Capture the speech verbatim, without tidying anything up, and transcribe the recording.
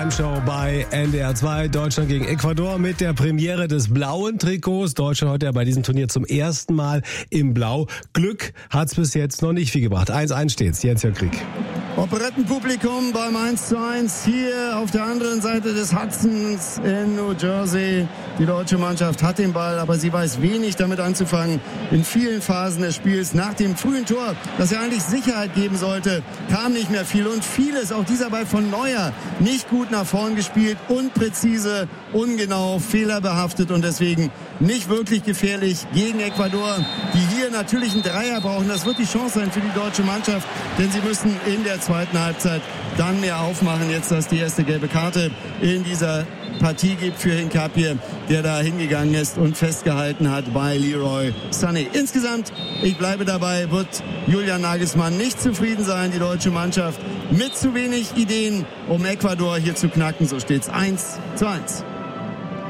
Halftime-Show bei N D R zwei. Deutschland gegen Ecuador mit der Premiere des blauen Trikots. Deutschland heute ja bei diesem Turnier zum ersten Mal im Blau. Glück hat's bis jetzt noch nicht viel gebracht. eins eins steht's. Jens-Jörg Krieg. Operettenpublikum beim eins zu eins hier auf der anderen Seite des Hudsons in New Jersey. Die deutsche Mannschaft hat den Ball, aber sie weiß wenig damit anzufangen. In vielen Phasen des Spiels nach dem frühen Tor, das ja eigentlich Sicherheit geben sollte, kam nicht mehr viel. Und vieles, auch dieser Ball von Neuer, nicht gut nach vorn gespielt, unpräzise, ungenau, fehlerbehaftet und deswegen nicht wirklich gefährlich gegen Ecuador, die hier natürlich einen Dreier brauchen. Das wird die Chance sein für die deutsche Mannschaft, denn sie müssen in der zweiten Halbzeit dann mehr aufmachen. Jetzt, dass die erste gelbe Karte in dieser Partie gibt für Hincapié, der da hingegangen ist und festgehalten hat bei Leroy Sané. Insgesamt, ich bleibe dabei, wird Julian Nagelsmann nicht zufrieden sein. Die deutsche Mannschaft mit zu wenig Ideen, um Ecuador hier zu knacken. So steht's eins zu eins.